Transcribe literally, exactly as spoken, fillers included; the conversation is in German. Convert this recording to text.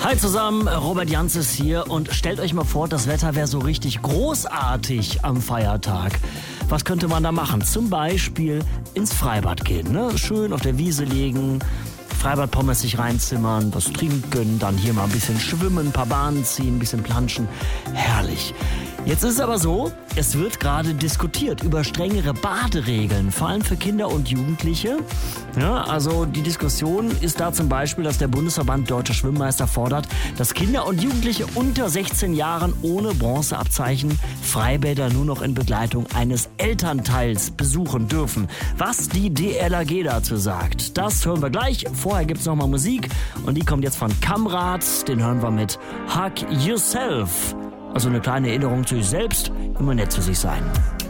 Hi zusammen, Robert Janzes hier und stellt euch mal vor, das Wetter wäre so richtig großartig am Feiertag. Was könnte man da machen? Zum Beispiel ins Freibad gehen, ne? Schön auf der Wiese liegen, Freibadpommes sich reinzimmern, was trinken, dann hier mal ein bisschen schwimmen, ein paar Bahnen ziehen, ein bisschen planschen. Herrlich. Jetzt ist es aber so, es wird gerade diskutiert über strengere Baderegeln, vor allem für Kinder und Jugendliche. Ja, also die Diskussion ist da zum Beispiel, dass der Bundesverband Deutscher Schwimmmeister fordert, dass Kinder und Jugendliche unter sechzehn Jahren ohne Bronzeabzeichen Freibäder nur noch in Begleitung eines Elternteils besuchen dürfen. Was die D L R G dazu sagt, das hören wir gleich. Vorher gibt's noch mal Musik und die kommt jetzt von Kamrat, den hören wir mit Hug Yourself. Also eine kleine Erinnerung zu sich selbst, immer nett zu sich sein.